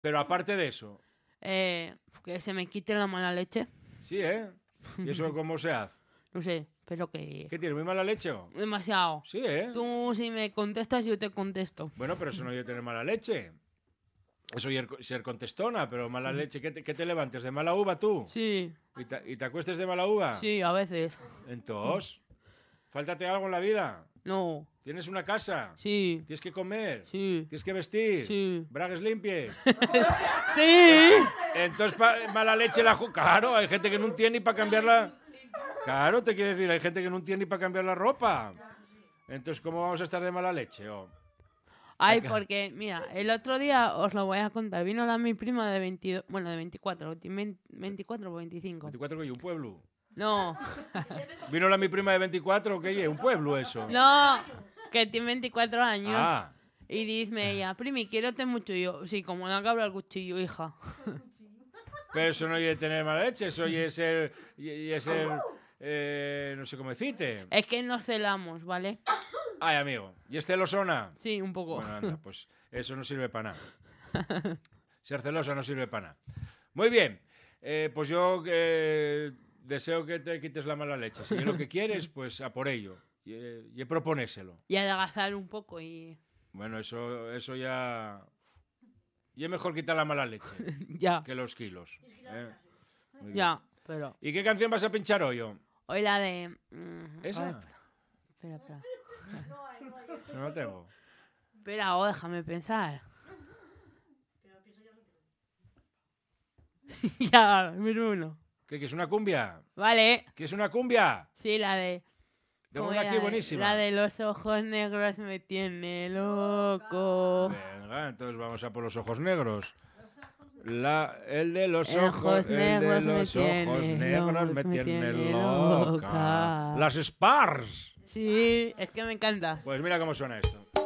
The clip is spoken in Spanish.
Pero aparte de eso. Que se me quite la mala leche. Sí, ¿eh? ¿Y eso cómo se hace? No sé, pero que... ¿Qué tienes, muy mala leche o? Demasiado. Sí, ¿eh? Tú si me contestas, yo te contesto. Bueno, pero eso no es tener mala leche. Eso es ser contestona, pero mala leche. ¿Qué te levantes? ¿De mala uva tú? Sí. ¿Y te acuestes de mala uva? Sí, a veces. Entonces, ¿fáltate algo en la vida? No. ¿Tienes una casa? Sí. ¿Tienes que comer? Sí. ¿Tienes que vestir? Sí. ¿Bragues limpies? Sí. Entonces, mala leche la... Claro, hay gente que no tiene ni para cambiarla... Claro, te quiero decir, hay gente que no tiene ni para cambiar la ropa. Entonces, ¿cómo vamos a estar de mala leche? Ay, porque, mira, el otro día os lo voy a contar. Vino mi prima de 22... Bueno, de 24. 24 o 25. 24 que hay un pueblo. No. ¿Vino mi prima de 24 que hay un pueblo eso? No, que tiene 24 años. Ah. Y dice ella, primi, quiérete mucho. Y yo, sí, como una cabra al cuchillo, hija. Pero eso no es tener mala leche, eso es ser... no sé cómo decirte. Es que nos celamos, ¿vale? Ay, amigo. ¿Y es celosona? Sí, un poco. Bueno, anda, pues eso no sirve para nada. Ser celosa no sirve para nada. Muy bien. Pues yo deseo que te quites la mala leche. Si es lo que quieres, pues a por ello. Y proponéselo. Y adelgazar un poco y... Bueno, eso ya... Y es mejor quitar la mala leche ya. que los kilos. Ya, pero... ¿Y qué canción vas a pinchar hoy? Hoy la de... ¿Esa? Espera. No la tengo. Espera, déjame pensar. ya, uno. ¿Qué es una cumbia? Vale. ¿Qué es una cumbia? Sí, la de... Tengo una aquí buenísima. La de los ojos negros me tiene loco. Venga, entonces vamos a por los ojos negros. El de los ojos negros me tiene loca. Las Spars. Sí, es que me encanta. Pues mira cómo suena esto.